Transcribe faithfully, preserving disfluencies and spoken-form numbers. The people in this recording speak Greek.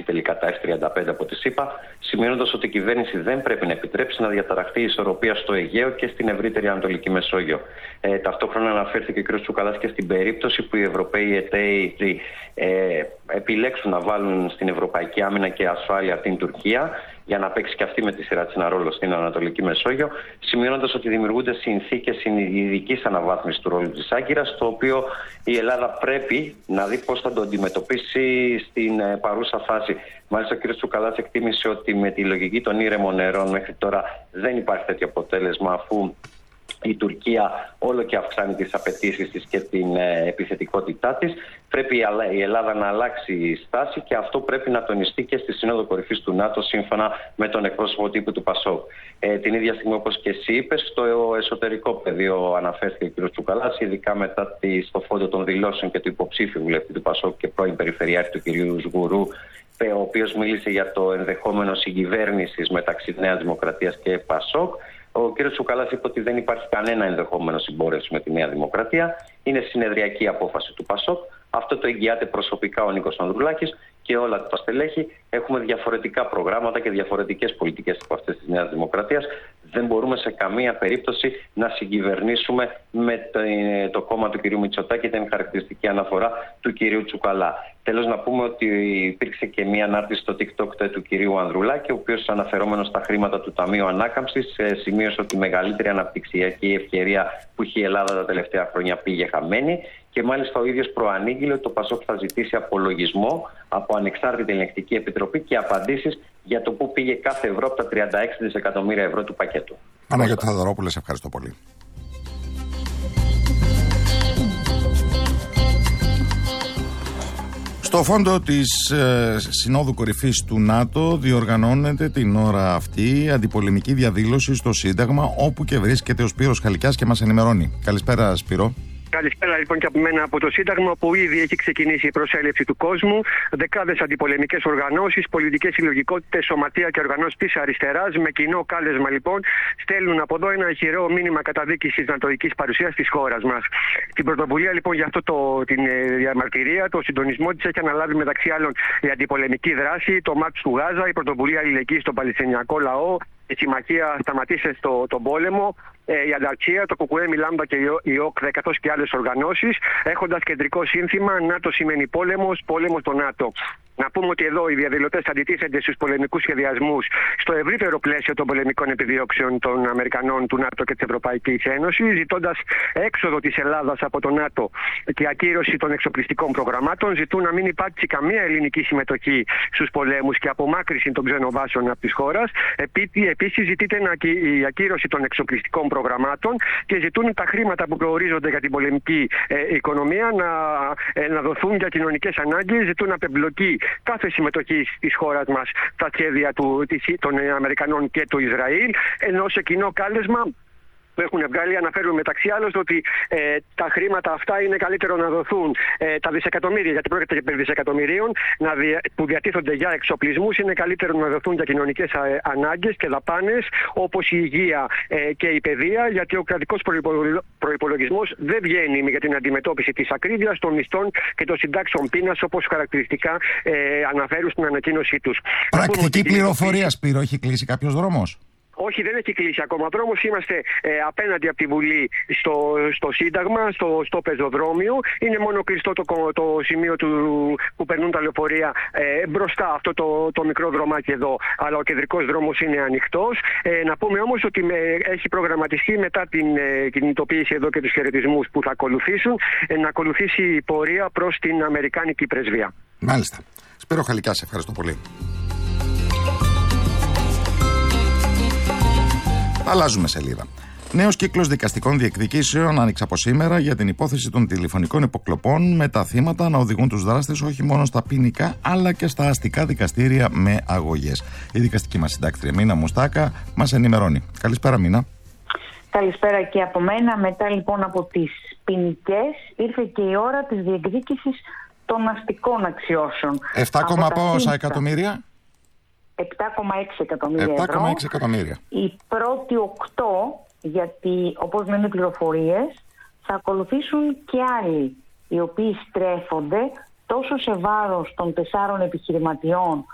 τελικά τα εφ τριάντα πέντε από τη ΣΥΠΑ, σημειώνοντας ότι η κυβέρνηση δεν πρέπει να επιτρέψει να διαταραχθεί η ισορροπία στο Αιγαίο και στην ευρύτερη Ανατολική Μεσόγειο. Ε, ταυτόχρονα αναφέρθηκε ο κ. Τσουκαλάς και στην περίπτωση που οι Ευρωπαίοι εταίροι ε, επιλέξουν να βάλουν στην Ευρωπαϊκή Άμυνα και Ασφάλεια την Τουρκία, για να παίξει και αυτή με τη σειρά της ένα ρόλο στην Ανατολική Μεσόγειο, σημειώνοντας ότι δημιουργούνται συνθήκες ειδικής αναβάθμισης του ρόλου της Άγκυρας, το οποίο η Ελλάδα πρέπει να δει πώς θα το αντιμετωπίσει στην παρούσα φάση. Μάλιστα, ο κ. Τσουκαλάς εκτίμησε ότι με τη λογική των ήρεμων νερών μέχρι τώρα δεν υπάρχει τέτοιο αποτέλεσμα, αφού η Τουρκία όλο και αυξάνει τις απαιτήσεις της και την ε, επιθετικότητά της. Πρέπει η Ελλάδα να αλλάξει στάση και αυτό πρέπει να τονιστεί και στη Σύνοδο Κορυφής του ΝΑΤΟ, σύμφωνα με τον εκπρόσωπο τύπου του ΠΑΣΟΚ. Ε, την ίδια στιγμή, όπως και εσύ είπες, στο εσωτερικό πεδίο αναφέρθηκε ο κ. Τσουκαλάς, ειδικά μετά τη, στο φόντο των δηλώσεων και του υποψήφιου βουλευτή του ΠΑΣΟΚ και πρώην Περιφερειάρχη του κ. Σγουρού, ο οποίος μίλησε για το ενδεχόμενο συγκυβέρνησης μεταξύ Νέας Δημοκρατίας και ΠΑΣΟΚ. Ο κ. Τσουκαλάς είπε ότι δεν υπάρχει κανένα ενδεχόμενο συμπόρευση με τη Νέα Δημοκρατία. Είναι συνεδριακή απόφαση του ΠΑΣΟΚ. Αυτό το εγγυάται προσωπικά ο Νίκος Ανδρουλάκης και όλα τα στελέχη. Έχουμε διαφορετικά προγράμματα και διαφορετικές πολιτικές από αυτές της Νέας Δημοκρατίας. Δεν μπορούμε σε καμία περίπτωση να συγκυβερνήσουμε με το, το κόμμα του κ. Μητσοτάκη. Ήταν χαρακτηριστική αναφορά του κ. Τσουκαλά. Τέλος, να πούμε ότι υπήρξε και μία ανάρτηση στο TikTok του κ. Ανδρουλάκη, ο οποίος, αναφερόμενος στα χρήματα του Ταμείου Ανάκαμψης, σημείωσε ότι η μεγαλύτερη αναπτυξιακή ευκαιρία που είχε η Ελλάδα τα τελευταία χρόνια πήγε χαμένη. Και μάλιστα ο ίδιος προανήγγειλε ότι το ΠΑΣΟΚ θα ζητήσει απολογισμό από ανεξάρτητη ελεγκτική επιτροπή και απαντήσεις για το πού πήγε κάθε ευρώ από τα τριάντα έξι δισεκατομμύρια ευρώ του πακέτου. Παναγιώτη Θεοδωρόπουλε, σε ευχαριστώ πολύ. Στο φόντο της ε, Συνόδου Κορυφής του ΝΑΤΟ διοργανώνεται την ώρα αυτή αντιπολεμική διαδήλωση στο Σύνταγμα, όπου και βρίσκεται ο Σπύρος Χαλικιάς και μας ενημερώνει. Καλησπέρα, Σπύρο. Καλησπέρα λοιπόν και από μένα από το Σύνταγμα, που ήδη έχει ξεκινήσει η προσέλευση του κόσμου. Δεκάδες αντιπολεμικές οργανώσεις, πολιτικές συλλογικότητες, σωματεία και οργανώσεις της αριστεράς, με κοινό κάλεσμα λοιπόν, στέλνουν από εδώ ένα ηχηρό μήνυμα καταδίκησης νατοικής παρουσίας της χώρας μας. Την πρωτοβουλία λοιπόν για αυτό το, την διαμαρτυρία, το συντονισμό της έχει αναλάβει μεταξύ άλλων η αντιπολεμική δράση, το Μάρτς του Γάζα, η πρωτοβουλία αλληλεγγύης στον Παλαιστινιακό λαό, η συμμαχία Σταματήστε στο, τον πόλεμο, η Ανταρξία, το Κουκουέ, Μιλάμπα και η ΟΚ, καθώς και άλλες οργανώσεις, έχοντας κεντρικό σύνθημα «ΝΑΤΟ σημαίνει πόλεμος, πόλεμος στο ΝΑΤΟ». Να πούμε ότι εδώ οι διαδηλωτές αντιτίθενται στους πολεμικούς σχεδιασμούς στο ευρύτερο πλαίσιο των πολεμικών επιδιώξεων των Αμερικανών, του ΝΑΤΟ και της Ευρωπαϊκής Ένωσης, ζητώντας έξοδο της Ελλάδας από το ΝΑΤΟ και ακύρωση των εξοπλιστικών προγραμμάτων. Ζητούν να μην υπάρξει καμία ελληνική συμμετοχή στους πολέμους και απομάκρυνση των ξενοβάσεων από τη χώρα. Επίσης, ζητείται η ακύρωση των εξοπλιστικών προγραμμάτων και ζητούν τα χρήματα που προορίζονται για την πολεμική ε, οικονομία να, ε, να δοθούν για κοινωνικές ανάγκες. Ζητούν απεμπλοκή κάθε συμμετοχή της χώρας μας στα σχέδια του, της, των Αμερικανών και του Ισραήλ, ενώ σε κοινό κάλεσμα που έχουν βγάλει αναφέρουν μεταξύ άλλων ότι ε, τα χρήματα αυτά είναι καλύτερο να δοθούν, ε, τα δισεκατομμύρια, γιατί πρόκειται για περί δισεκατομμυρίων να δια, που διατίθονται για εξοπλισμούς, είναι καλύτερο να δοθούν για κοινωνικές ε, ανάγκες και δαπάνες όπως η υγεία ε, και η παιδεία, γιατί ο κρατικός προϋπολογισμός δεν βγαίνει για την αντιμετώπιση της ακρίβειας των μισθών και των συντάξεων πείνας, όπως χαρακτηριστικά ε, αναφέρουν στην ανακοίνωσή τους. Πρακτική πληροφορία, Σπύρο, έχει κλείσει κάποιος δρόμος? Όχι, δεν έχει κλείσει ακόμα δρόμος. Είμαστε ε, απέναντι από τη Βουλή στο, στο Σύνταγμα, στο, στο πεζοδρόμιο. Είναι μόνο κλειστό το, το σημείο του, που περνούν τα λεωφορεία ε, μπροστά, αυτό το, το μικρό δρομάκι εδώ. Αλλά ο κεντρικός δρόμος είναι ανοιχτός. Ε, να πούμε όμως ότι με, έχει προγραμματιστεί μετά την ε, κινητοποίηση εδώ και τους χαιρετισμούς που θα ακολουθήσουν, ε, να ακολουθήσει η πορεία προς την Αμερικάνικη πρεσβεία. Μάλιστα. Σπύρο Χαλικιά, σε ευχαριστώ πολύ. Αλλάζουμε σελίδα. Νέος κύκλος δικαστικών διεκδικήσεων άνοιξε από σήμερα για την υπόθεση των τηλεφωνικών υποκλοπών, με τα θύματα να οδηγούν τους δράστες όχι μόνο στα ποινικά αλλά και στα αστικά δικαστήρια με αγωγές. Η δικαστική μας συντάκτρια Μίνα Μουστάκα μας ενημερώνει. Καλησπέρα, Μίνα. Καλησπέρα και από μένα. Μετά λοιπόν από τις ποινικές ήρθε και η ώρα της διεκδίκησης των αστικών αξιώσεων. επτά κόμμα πόσα εκατομμύρια? επτά κόμμα έξι εκατομμύρια επτά κόμμα έξι εκατομμύρια. Οι πρώτοι οκτώ, γιατί όπως λένε οι πληροφορίες, θα ακολουθήσουν και άλλοι, οι οποίοι στρέφονται τόσο σε βάρος των τεσσάρων επιχειρηματιών